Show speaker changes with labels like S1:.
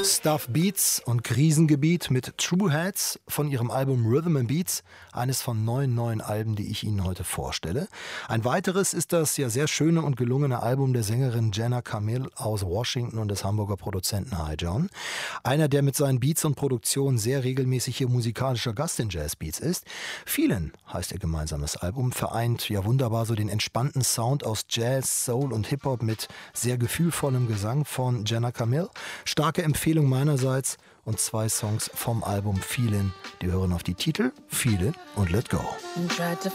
S1: Stuff Beats und Krisengebiet mit True Heads von ihrem Album Rhythm and Beats, eines von 9 neuen Alben, die ich Ihnen heute vorstelle. Ein weiteres ist das ja sehr schöne und gelungene Album der Sängerin Jenna Camille aus Washington und des Hamburger Produzenten Hi John. Einer, der mit seinen Beats und Produktionen sehr regelmäßig hier musikalischer Gast in Jazz Beats ist. Feelin' heißt ihr gemeinsames Album, vereint ja wunderbar so den entspannten Sound aus Jazz, Soul und Hip-Hop mit sehr gefühlvollem Gesang von Jenna Camille. Starke Empfehlung meinerseits und 2 Songs vom Album Feelin'. Die hören auf die Titel Feelin' und Let Go.
S2: And tried to